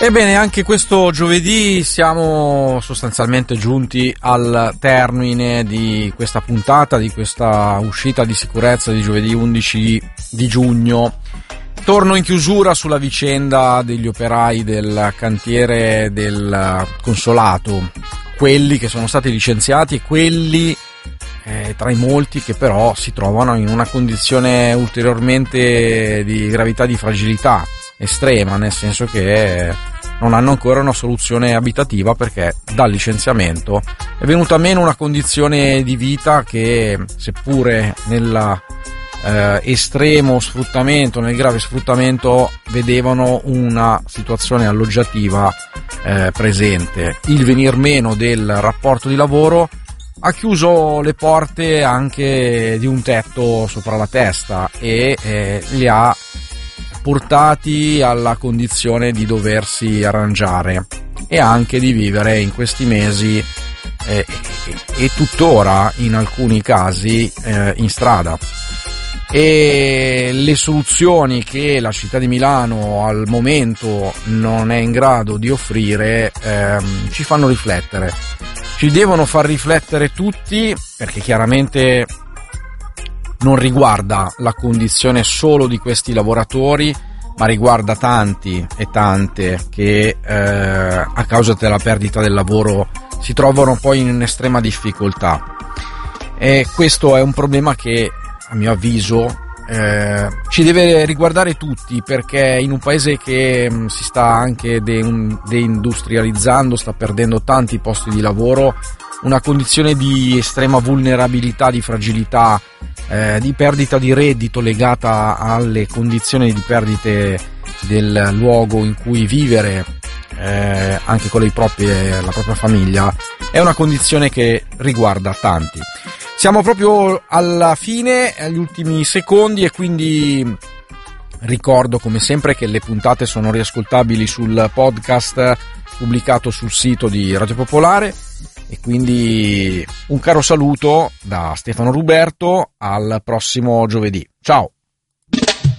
Ebbene, anche questo giovedì siamo sostanzialmente giunti al termine di questa puntata, di questa uscita di sicurezza di giovedì 11 di giugno. Torno in chiusura sulla vicenda degli operai del cantiere del consolato, quelli che sono stati licenziati e quelli tra i molti che però si trovano in una condizione ulteriormente di gravità, di fragilità estrema, nel senso che non hanno ancora una soluzione abitativa perché dal licenziamento è venuta meno una condizione di vita che, seppure nella estremo sfruttamento, nel grave sfruttamento, vedevano una situazione alloggiativa presente. Il venir meno del rapporto di lavoro ha chiuso le porte anche di un tetto sopra la testa e li ha portati alla condizione di doversi arrangiare e anche di vivere in questi mesi e tuttora in alcuni casi in strada. E le soluzioni che la città di Milano al momento non è in grado di offrire ci fanno riflettere, ci devono far riflettere tutti, perché chiaramente non riguarda la condizione solo di questi lavoratori, ma riguarda tanti e tante che a causa della perdita del lavoro si trovano poi in un'estrema difficoltà. E questo è un problema che, a mio avviso, ci deve riguardare tutti, perché in un paese che si sta anche deindustrializzando, sta perdendo tanti posti di lavoro, una condizione di estrema vulnerabilità, di fragilità, di perdita di reddito legata alle condizioni di perdite del luogo in cui vivere, anche con la propria famiglia, è una condizione che riguarda tanti. Siamo proprio alla fine, agli ultimi secondi, e quindi ricordo come sempre che le puntate sono riascoltabili sul podcast pubblicato sul sito di Radio Popolare. E quindi un caro saluto da Stefano Ruberto, al prossimo giovedì. Ciao!